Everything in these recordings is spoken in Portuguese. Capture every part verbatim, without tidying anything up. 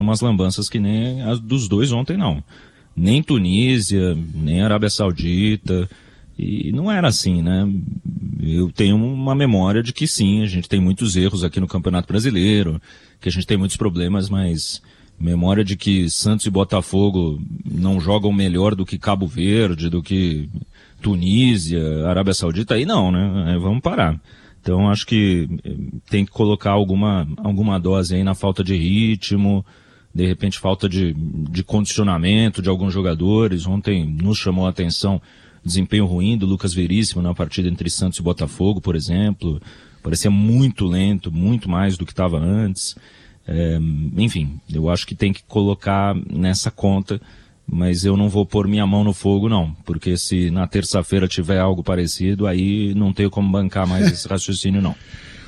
umas lambanças que nem as dos dois ontem, não. Nem Tunísia, nem Arábia Saudita, e não era assim, né? Eu tenho uma memória de que sim, a gente tem muitos erros aqui no Campeonato Brasileiro, que a gente tem muitos problemas, mas memória de que Santos e Botafogo não jogam melhor do que Cabo Verde, do que Tunísia, Arábia Saudita, aí não, né? Aí vamos parar. Então acho que tem que colocar alguma, alguma dose aí na falta de ritmo, de repente falta de, de condicionamento de alguns jogadores. Ontem nos chamou a atenção o desempenho ruim do Lucas Veríssimo na partida entre Santos e Botafogo, por exemplo. Parecia muito lento, muito mais do que estava antes. É, enfim, eu acho que tem que colocar nessa conta, mas eu não vou pôr minha mão no fogo não, porque se na terça-feira tiver algo parecido, aí não tenho como bancar mais esse raciocínio não.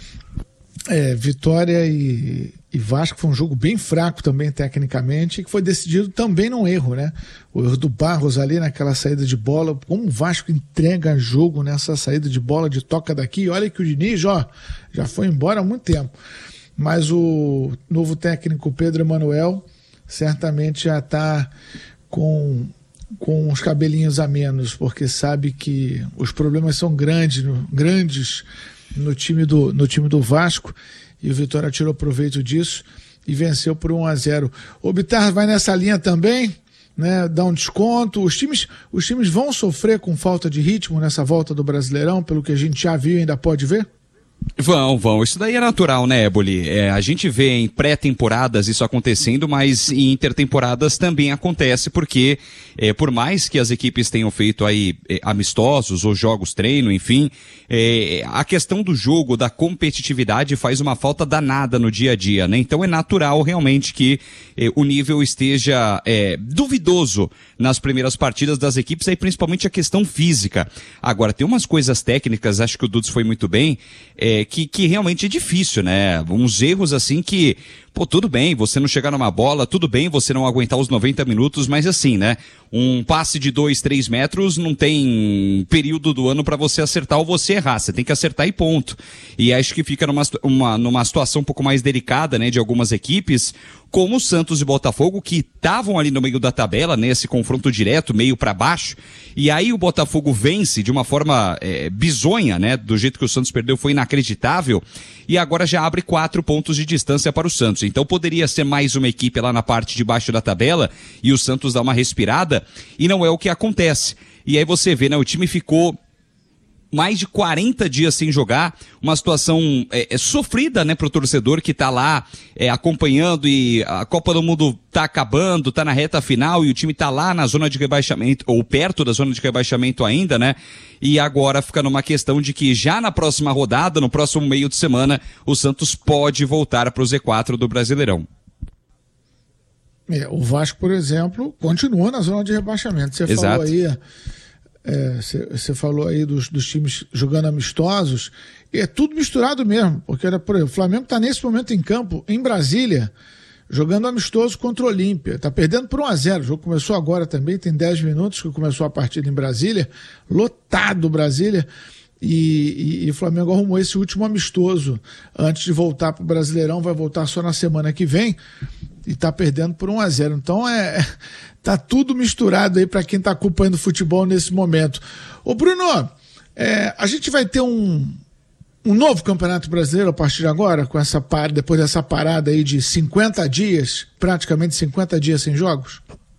É, Vitória e, e Vasco foi um jogo bem fraco também tecnicamente, que foi decidido também num erro, né? O erro do Barros ali naquela saída de bola, como o Vasco entrega jogo nessa saída de bola de toca daqui, olha que o Diniz, ó, já foi embora há muito tempo. Mas o novo técnico Pedro Emanuel certamente já está com, com os cabelinhos a menos, porque sabe que os problemas são grandes, grandes no time do, no time do Vasco, e o Vitória tirou proveito disso e venceu por um a zero. O Bitar vai nessa linha também, né? Dá um desconto. Os times, os times vão sofrer com falta de ritmo nessa volta do Brasileirão, pelo que a gente já viu e ainda pode ver? Vão, vão. Isso daí é natural, né, Éboli? É, a gente vê em pré-temporadas isso acontecendo, mas em intertemporadas também acontece, porque é, por mais que as equipes tenham feito aí é, amistosos ou jogos treino, enfim, é, a questão do jogo, da competitividade faz uma falta danada no dia a dia, né? Então é natural realmente que é, o nível esteja é, duvidoso nas primeiras partidas das equipes, aí principalmente a questão física. Agora, tem umas coisas técnicas, acho que o Dudes foi muito bem, é, Que, que realmente é difícil, né? Uns erros assim que, pô, tudo bem você não chegar numa bola, tudo bem você não aguentar os noventa minutos, mas assim, né? Um passe de dois, três metros não tem período do ano pra você acertar ou você errar, você tem que acertar e ponto. E acho que fica numa, uma, numa situação um pouco mais delicada, né, de algumas equipes, como o Santos e Botafogo, que estavam ali no meio da tabela, nesse confronto direto, meio pra baixo, e aí o Botafogo vence de uma forma é, bizonha, né, do jeito que o Santos perdeu foi inacreditável, e agora já abre quatro pontos de distância para o Santos. Então poderia ser mais uma equipe lá na parte de baixo da tabela e o Santos dá uma respirada, e não é o que acontece. E aí você vê, né, o time ficou mais de quarenta dias sem jogar, uma situação é, é, sofrida, né, pro torcedor que tá lá é, acompanhando, e a Copa do Mundo tá acabando, tá na reta final e o time tá lá na zona de rebaixamento, ou perto da zona de rebaixamento ainda, né, e agora fica numa questão de que já na próxima rodada, no próximo meio de semana, o Santos pode voltar pro Z quatro do Brasileirão. É, o Vasco, por exemplo, continua na zona de rebaixamento. Você Exato. falou aí... Você é, falou aí dos, dos times jogando amistosos, e é tudo misturado mesmo, porque era, por exemplo, o Flamengo está nesse momento em campo, em Brasília, jogando amistoso contra o Olímpia, está perdendo por um a zero, o jogo começou agora também, tem dez minutos que começou a partida em Brasília, lotado Brasília, e, e, e o Flamengo arrumou esse último amistoso antes de voltar para o Brasileirão, vai voltar só na semana que vem, e está perdendo por um a zero. Então é, tá tudo misturado aí para quem está acompanhando o futebol nesse momento. Ô Bruno, é, a gente vai ter um, um novo Campeonato Brasileiro a partir de agora, com essa par, depois dessa parada aí de cinquenta dias, praticamente cinquenta dias sem jogos?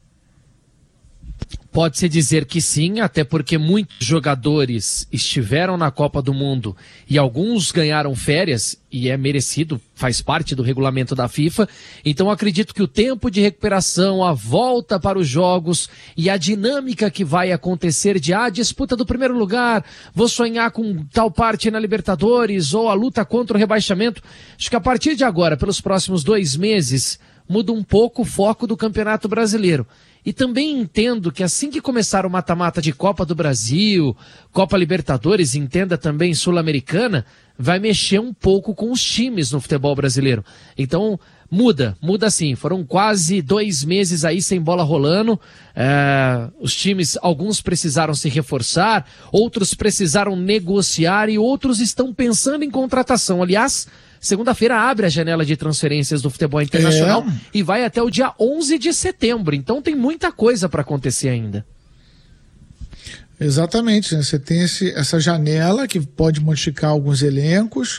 Pode-se dizer que sim, até porque muitos jogadores estiveram na Copa do Mundo e alguns ganharam férias, e é merecido, faz parte do regulamento da FIFA. Então acredito que o tempo de recuperação, a volta para os jogos e a dinâmica que vai acontecer de ah, disputa do primeiro lugar, vou sonhar com tal parte na Libertadores ou a luta contra o rebaixamento, acho que a partir de agora, pelos próximos dois meses, muda um pouco o foco do Campeonato Brasileiro. E também entendo que assim que começar o mata-mata de Copa do Brasil, Copa Libertadores, entenda também Sul-Americana, vai mexer um pouco com os times no futebol brasileiro. Então, muda, muda sim. Foram quase dois meses aí sem bola rolando. É, os times, alguns precisaram se reforçar, outros precisaram negociar e outros estão pensando em contratação. Aliás, Segunda-feira abre a janela de transferências do futebol internacional é. e vai até o dia onze de setembro. Então tem muita coisa para acontecer ainda. Exatamente, né? Você tem esse, essa janela que pode modificar alguns elencos.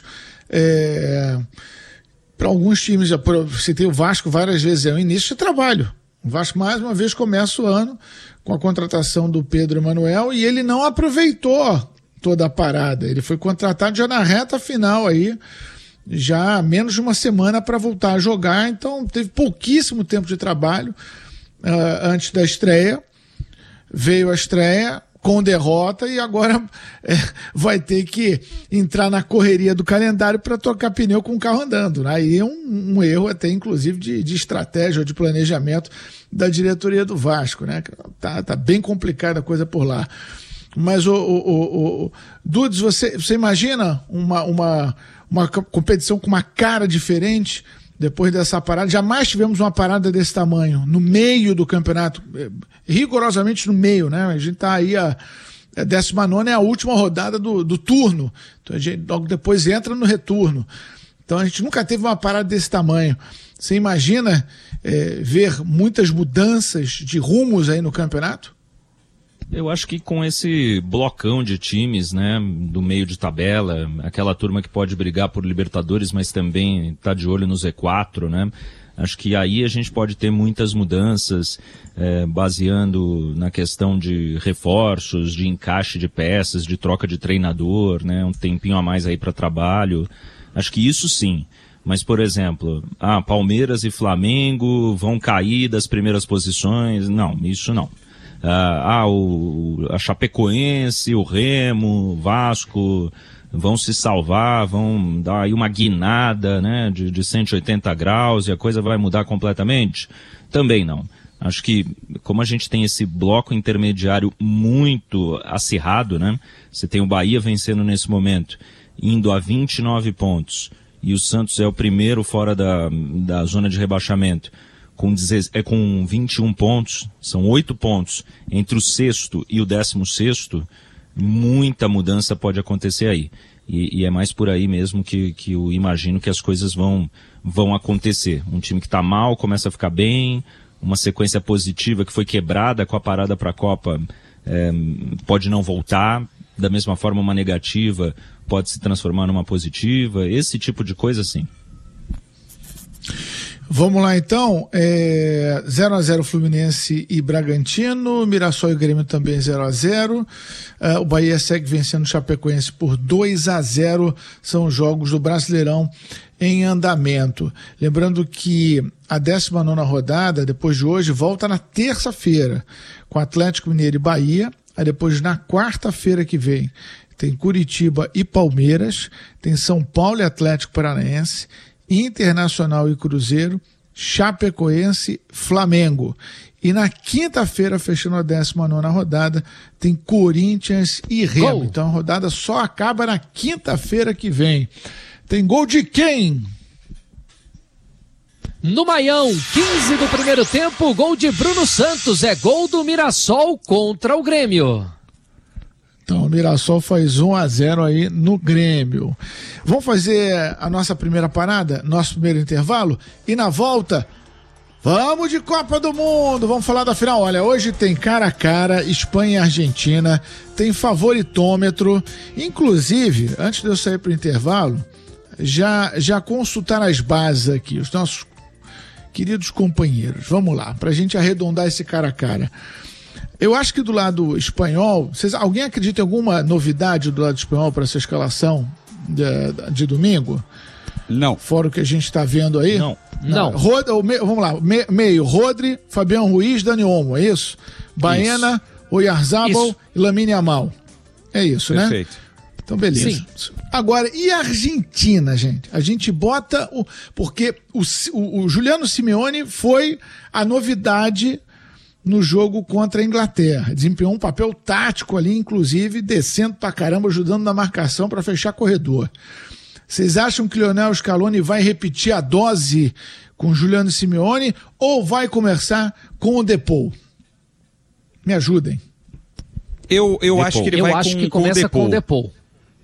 É... Para alguns times, já citei o Vasco várias vezes, é o início de trabalho. O Vasco mais uma vez começa o ano com a contratação do Pedro Emanuel e ele não aproveitou toda a parada. Ele foi contratado já na reta final aí, já há menos de uma semana para voltar a jogar, então teve pouquíssimo tempo de trabalho uh, antes da estreia. Veio a estreia com derrota e agora é, vai ter que entrar na correria do calendário para trocar pneu com o carro andando, né? Aí é um, um erro até inclusive de, de estratégia ou de planejamento da diretoria do Vasco, né? Tá, tá bem complicada a coisa por lá. Mas, o, o, o, o Dudes, você, você imagina uma, uma, uma competição com uma cara diferente depois dessa parada? Jamais tivemos uma parada desse tamanho, no meio do campeonato, rigorosamente no meio, né? A gente tá aí, a, a décima nona é a última rodada do, do turno, então a gente logo depois entra no retorno. Então a gente nunca teve uma parada desse tamanho. Você imagina é, ver muitas mudanças de rumos aí no campeonato? Eu acho que com esse blocão de times, né, do meio de tabela, aquela turma que pode brigar por Libertadores, mas também está de olho no Z quatro, né, acho que aí a gente pode ter muitas mudanças, é, baseando na questão de reforços, de encaixe de peças, de troca de treinador, né, um tempinho a mais aí para trabalho. Acho que isso sim. Mas, por exemplo, ah, Palmeiras e Flamengo vão cair das primeiras posições. Não, isso não. Ah, ah o, a Chapecoense, o Remo, o Vasco vão se salvar, vão dar aí uma guinada, né, de, de cento e oitenta graus e a coisa vai mudar completamente? Também não. Acho que, como a gente tem esse bloco intermediário muito acirrado, né, você tem o Bahia vencendo nesse momento, indo a vinte e nove pontos, e o Santos é o primeiro fora da, da zona de rebaixamento, com, é, com vinte e um pontos, são oito pontos entre o sexto e o décimo sexto, muita mudança pode acontecer aí. E, e é mais por aí mesmo que, que eu imagino que as coisas vão, vão acontecer. Um time que está mal começa a ficar bem, uma sequência positiva que foi quebrada com a parada para a Copa é, pode não voltar, da mesma forma uma negativa pode se transformar numa positiva, esse tipo de coisa sim. Vamos lá então, é, zero a zero Fluminense e Bragantino, Mirassol e Grêmio também zero a zero, uh, o Bahia segue vencendo o Chapecoense por dois a zero, são os jogos do Brasileirão em andamento. Lembrando que a décima nona rodada, depois de hoje, volta na terça-feira, com Atlético Mineiro e Bahia, aí depois na quarta-feira que vem tem Curitiba e Palmeiras, tem São Paulo e Atlético Paranaense, Internacional e Cruzeiro, Chapecoense, Flamengo. E na quinta-feira, fechando a décima nona rodada, tem Corinthians e Remo. Gol. Então a rodada só acaba na quinta-feira que vem. Tem gol de quem? No Maião, quinze do primeiro tempo, gol de Bruno Santos. É gol do Mirassol contra o Grêmio. Então o Mirassol faz um a zero aí no Grêmio. Vamos fazer a nossa primeira parada, nosso primeiro intervalo, e na volta, vamos de Copa do Mundo, vamos falar da final. Olha, hoje tem cara a cara, Espanha e Argentina, tem favoritômetro, inclusive, antes de eu sair para o intervalo, já, já consultar as bases aqui, os nossos queridos companheiros. Vamos lá, para a gente arredondar esse cara a cara. Eu acho que do lado espanhol, vocês, alguém acredita em alguma novidade do lado espanhol para essa escalação de, de domingo? Não. Fora o que a gente está vendo aí? Não. Não. Não. Rod, vamos lá, me, meio, Rodri, Fabián Ruiz, Dani Olmo, é isso? Baena, Oyarzabal e Lamine Yamal. É isso, Perfeito. né? Perfeito. Então, beleza. Sim. Agora, e a Argentina, gente? A gente bota o... Porque o, o, o Juliano Simeone foi a novidade no jogo contra a Inglaterra. Desempenhou um papel tático ali, inclusive, descendo pra caramba, ajudando na marcação para fechar corredor. Vocês acham que Lionel Scaloni vai repetir a dose com Juliano Simeone ou vai começar com o Depou? Me ajudem. Eu, eu acho que ele eu vai acho com, que com começa o Depou. com o Depou.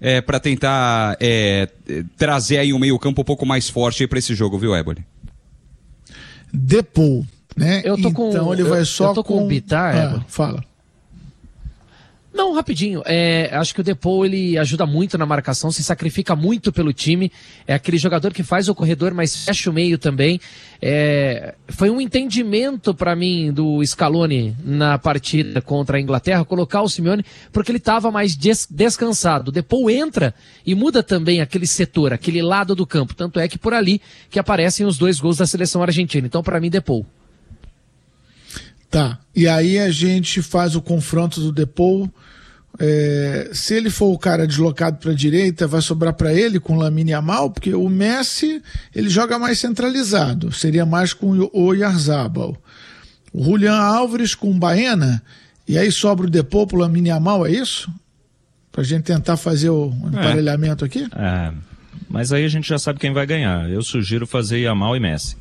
é, para tentar é, trazer aí um meio campo um pouco mais forte para esse jogo, viu, Éboli? Depou, né? Eu tô com, então ele eu, vai só eu tô com, com o Bittar, ah, Éboli. Fala. Não, rapidinho. É, acho que o Depou ele ajuda muito na marcação, se sacrifica muito pelo time. É aquele jogador que faz o corredor, mas fecha o meio também. É, foi um entendimento para mim do Scaloni na partida contra a Inglaterra, colocar o Simeone, porque ele estava mais des- descansado. O Depou entra e muda também aquele setor, aquele lado do campo. Tanto é que por ali que aparecem os dois gols da seleção argentina. Então, para mim, Depou. Tá, e aí a gente faz o confronto do Depou. É, se ele for o cara deslocado para a direita, vai sobrar para ele com o Lamine Yamal, porque o Messi ele joga mais centralizado, seria mais com o Oyarzabal. O Julián Álvares com o Baena, e aí sobra o Depou pro Lamine Yamal, é isso? Pra gente tentar fazer o emparelhamento é. aqui? É, mas aí a gente já sabe quem vai ganhar. Eu sugiro fazer Yamal e Messi.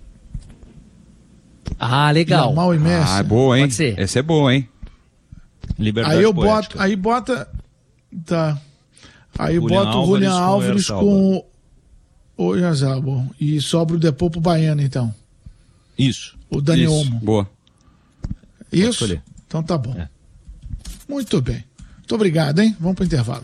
Ah, legal. Yamal e Messi. Ah, é boa, hein? Pode ser. Essa é boa, hein? Liberdade aí eu poética. boto, aí bota, tá. Aí eu Julián boto o Julián Álvares Álvares com com o Oyarzabal e sobra o Depou pro Baiano, então. Isso. O Dani Isso. Olmo. Boa. Isso? escolher. Então tá bom. É. Muito bem. Muito obrigado, hein? Vamos pro intervalo.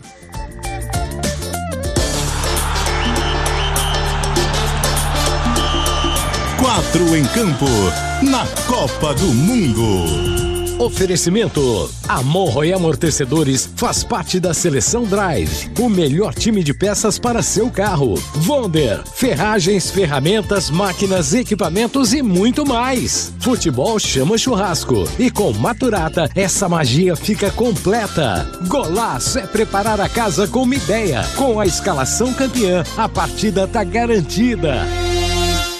Quatro em campo, na Copa do Mundo. Oferecimento: Amorro e Amortecedores faz parte da Seleção Drive, o melhor time de peças para seu carro. Wonder, ferragens, ferramentas, máquinas, equipamentos e muito mais. Futebol chama churrasco e com Maturata essa magia fica completa. Golaço é preparar a casa com uma ideia. Com a escalação campeã, a partida tá garantida.